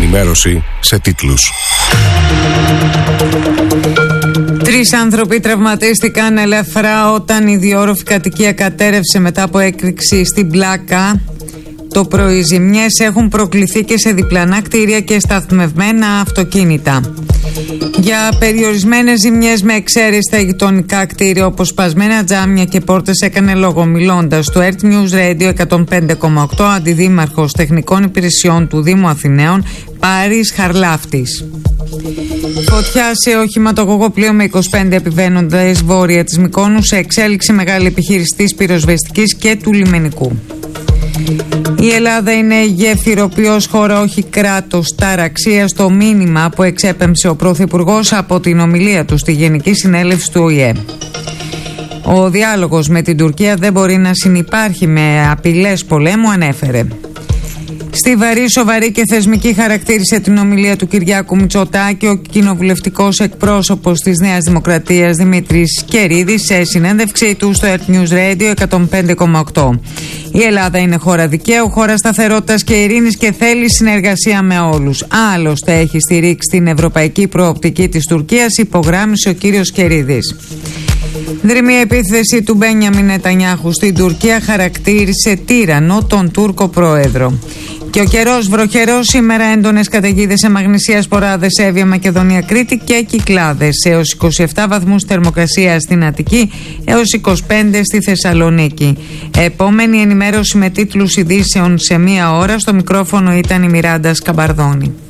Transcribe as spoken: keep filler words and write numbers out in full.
ενημέρωση σε τίτλους. Τρεις άνθρωποι τραυματίστηκαν ελαφρά όταν η διόρροφη κατοικία κατέρευσε μετά από έκρηξη στην Πλάκα. Το πρωί οι ζημιές έχουν προκληθεί και σε διπλανά κτίρια και σταθμευμένα αυτοκίνητα. Για περιορισμένες ζημιές με εξαίρεση στα γειτονικά κτίρια όπως σπασμένα τζάμια και πόρτες έκανε λόγο μιλώντας στο Earth News Radio εκατόν πέντε κόμμα οκτώ αντιδήμαρχος τεχνικών υπηρεσιών του Δήμου Αθηναίων Πάρης Χαρλάφτης. Φωτιά σε οχηματογωγό πλοίο με είκοσι πέντε επιβαίνοντες βόρεια της Μυκόνου σε εξέλιξη μεγάλη επιχείρησης πυροσβεστικής και του λιμενικού. Η Ελλάδα είναι γεφυροποιός χώρα, όχι κράτος. Ταραξία στο μήνυμα που εξέπεμψε ο Πρωθυπουργός από την ομιλία του στη Γενική Συνέλευση του Ο Η Ε. Ο διάλογος με την Τουρκία δεν μπορεί να συνυπάρχει με απειλές πολέμου, ανέφερε. Στιβαρή, σοβαρή και θεσμική χαρακτήρισε την ομιλία του Κυριάκου Μητσοτάκη ο κοινοβουλευτικός εκπρόσωπος της Νέας Δημοκρατίας Δημήτρης Κερίδης σε συνέντευξή του στο Earth News Radio εκατόν πέντε κόμμα οκτώ. Η Ελλάδα είναι χώρα δικαίου, χώρα σταθερότητας και ειρήνης και θέλει συνεργασία με όλους. Άλλωστε έχει στηρίξει την ευρωπαϊκή προοπτική της Τουρκίας, υπογράμμισε ο κύριος Κερίδης. Δρυμή επίθεση του Μπένιαμιν Νετανιάχου στην Τουρκία χαρακτήρισε τύραννο τον Τούρκο πρόεδρο. Και ο καιρός βροχερός, σήμερα έντονες καταιγίδες σε Μαγνησία, Σποράδες, Εύβοια, Μακεδονία, Κρήτη και Κυκλάδες. Έως είκοσι επτά βαθμούς θερμοκρασία στην Αττική, έως είκοσι πέντε στη Θεσσαλονίκη. Επόμενη ενημέρωση με τίτλους ειδήσεων σε μία ώρα. Στο μικρόφωνο ήταν η Μιράντα Σκαμπαρδόνη.